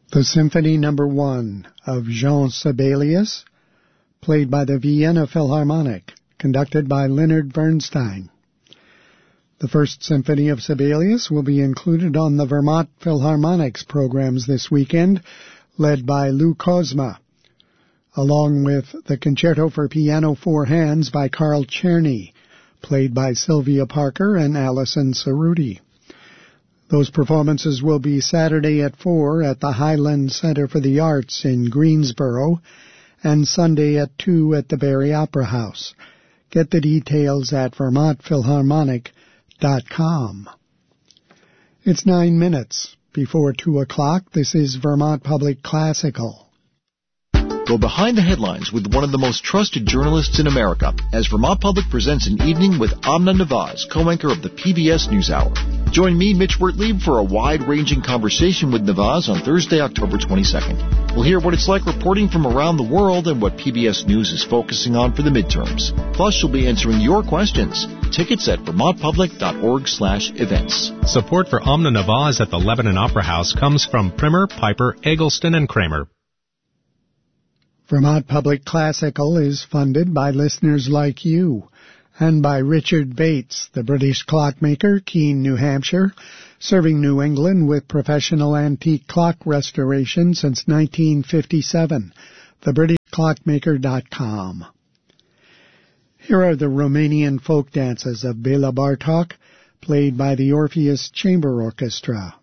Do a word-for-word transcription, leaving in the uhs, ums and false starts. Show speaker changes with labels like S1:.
S1: The Symphony Number One of Jean Sibelius, played by the Vienna Philharmonic, conducted by Leonard Bernstein. The First Symphony of Sibelius will be included on the Vermont Philharmonic's programs this weekend, led by Lou Kozma, along with the Concerto for Piano Four Hands by Carl Czerny, played by Sylvia Parker and Alison Cerruti. Those performances will be Saturday at four at the Highland Center for the Arts in Greensboro and Sunday at two at the Barrie Opera House. Get the details at vermont philharmonic dot com. It's nine minutes before two o'clock. This is Vermont Public Classical.
S2: Go behind the headlines with one of the most trusted journalists in America as Vermont Public presents an evening with Amna Nawaz, co-anchor of the P B S NewsHour. Join me, Mitch Wertlieb, for a wide-ranging conversation with Nawaz on Thursday, October twenty-second. We'll hear what it's like reporting from around the world and what P B S News is focusing on for the midterms. Plus, she'll be answering your questions. Tickets at vermont public dot org slash events.
S3: Support for Amna Nawaz at the Lebanon Opera House comes from Primer, Piper, Eggleston, and Kramer.
S1: Vermont Public Classical is funded by listeners like you and by Richard Bates, the British clockmaker, Keene, New Hampshire, serving New England with professional antique clock restoration since nineteen fifty-seven. the british clockmaker dot com. Here are the Romanian folk dances of Bela Bartok, played by the Orpheus Chamber Orchestra.